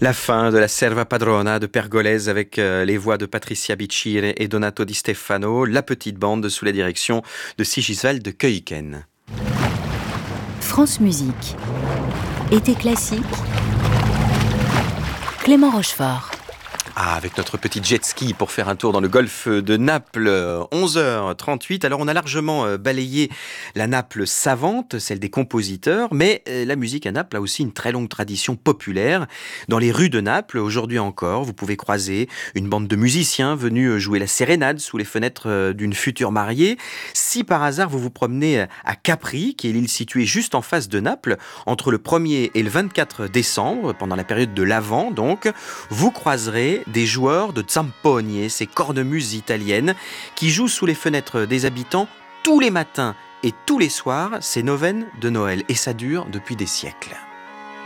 La fin de la Serva Padrona de Pergolèse avec les voix de Patricia Bichir et Donato Di Stefano, la petite bande sous la direction de Sigiswald de Keuken. France Musique. Été classique. Clément Rochefort. Avec notre petit jet ski pour faire un tour dans le golfe de Naples, 11h38. Alors on a largement balayé la Naples savante, celle des compositeurs, mais la musique à Naples a aussi une très longue tradition populaire. Dans les rues de Naples, aujourd'hui encore, vous pouvez croiser une bande de musiciens venus jouer la sérénade sous les fenêtres d'une future mariée. Si par hasard vous vous promenez à Capri, qui est l'île située juste en face de Naples, entre le 1er et le 24 décembre, pendant la période de l'Avent donc, vous croiserez des joueurs de zampogni, ces cornemuses italiennes, qui jouent sous les fenêtres des habitants tous les matins et tous les soirs ces neuvaines de Noël. Et ça dure depuis des siècles.